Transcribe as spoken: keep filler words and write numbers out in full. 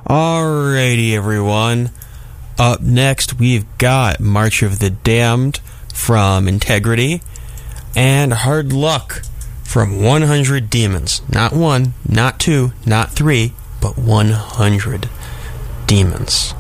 Alrighty, everyone. Up next, we've got March of the Damned from Integrity and Hard Luck from one hundred Demons. Not one, not two, not three, but one hundred Demons.